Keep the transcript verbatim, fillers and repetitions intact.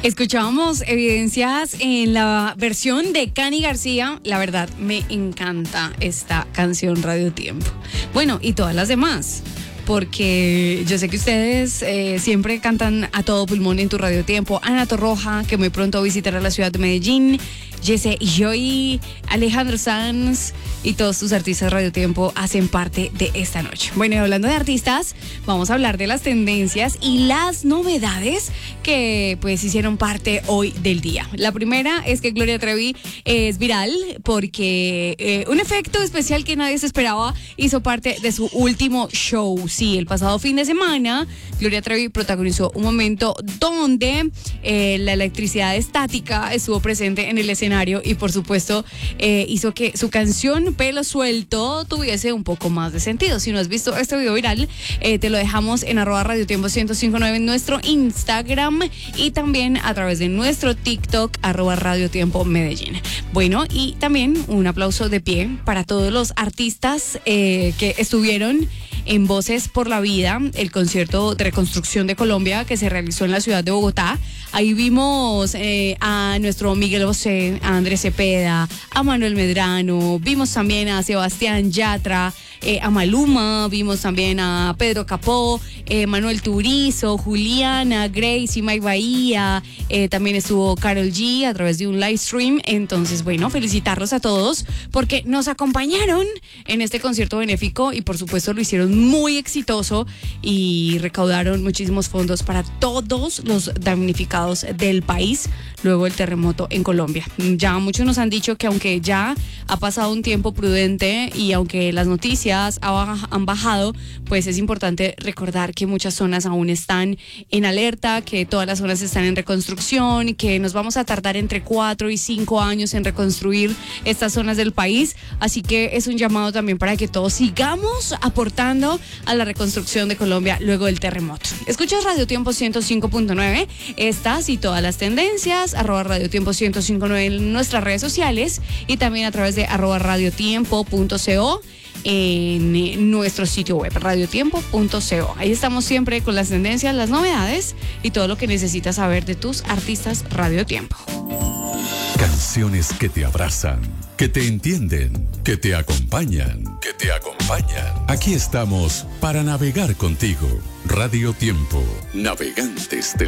Escuchábamos Evidencias en la versión de Cani García. La verdad, me encanta esta canción Radio Tiempo. Bueno, y todas las demás, porque yo sé que ustedes eh, siempre cantan a todo pulmón en tu Radio Tiempo. Ana Torroja, que muy pronto visitará la ciudad de Medellín. Jesse Joy, Alejandro Sanz y todos tus artistas Radio Tiempo hacen parte de esta noche. Bueno, y hablando de artistas, vamos a hablar de las tendencias y las novedades que pues hicieron parte hoy del día. La primera es que Gloria Trevi es viral porque eh, un efecto especial que nadie se esperaba hizo parte de su último show. Sí, el pasado fin de semana, Gloria Trevi protagonizó un momento donde eh, la electricidad estática estuvo presente en el escenario y por supuesto eh, hizo que su canción Pelo Suelto tuviese un poco más de sentido. Si no has visto este video viral, eh, te lo dejamos en arroba Radio Tiempo ciento cincuenta y nueve en nuestro Instagram y también a través de nuestro TikTok arroba Radio Tiempo Medellín. Bueno, y también un aplauso de pie para todos los artistas eh, que estuvieron en Voces por la Vida, el concierto de reconstrucción de Colombia que se realizó en la ciudad de Bogotá. Ahí vimos eh, a nuestro Miguel Bosé, a Andrés Cepeda, a Manuel Medrano, vimos también a Sebastián Yatra, eh, a Maluma, vimos también a Pedro Capó, eh, Manuel Turizo, Juliana, Grace y Mike Bahía, eh, también estuvo Karol G a través de un live stream. Entonces, bueno, felicitarlos a todos porque nos acompañaron en este concierto benéfico y por supuesto lo hicieron muy exitoso y recaudaron muchísimos fondos para todos los damnificados del país luego del terremoto en Colombia. Ya muchos nos han dicho que aunque ya ha pasado un tiempo prudente y aunque las noticias han bajado, pues es importante recordar que muchas zonas aún están en alerta, que todas las zonas están en reconstrucción y que nos vamos a tardar entre cuatro y cinco años en reconstruir estas zonas del país. Así que es un llamado también para que todos sigamos aportando a la reconstrucción de Colombia luego del terremoto. Escuchas Radio Tiempo ciento cinco punto nueve, estas y todas las tendencias, arroba Radio Tiempo ciento cincuenta y nueve en nuestras redes sociales y también a través de arroba radiotiempo punto co en nuestro sitio web, radiotiempo punto co. Ahí estamos siempre con las tendencias, las novedades y todo lo que necesitas saber de tus artistas Radio Tiempo. Canciones que te abrazan, que te entienden, que te acompañan, que te acompañan. Aquí estamos para navegar contigo. Radio Tiempo, navegantes del